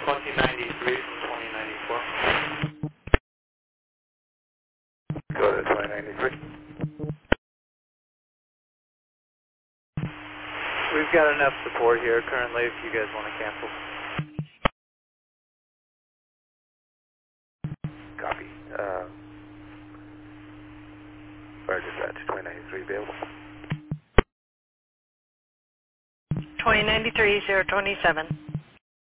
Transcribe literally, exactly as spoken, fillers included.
twenty ninety-three from twenty ninety-four. Go to twenty ninety-three. We've got enough support here currently if you guys want to cancel. Copy. Uh, fire dispatch, twenty ninety-three available. twenty ninety-three, zero twenty-seven.